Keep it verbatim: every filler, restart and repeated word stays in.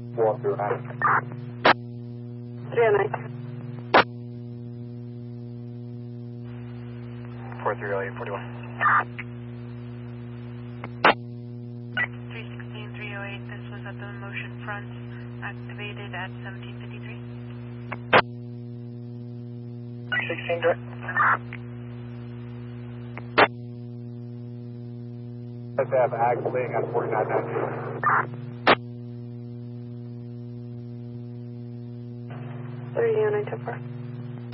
four zero nine. three oh nine. four three oh eight forty-one. three sixteen, three oh eight, this was at the motion front, activated at seventeen fifty-three. sixteen direct. Let's have activating at forty-nine ninety. three oh nine ten four.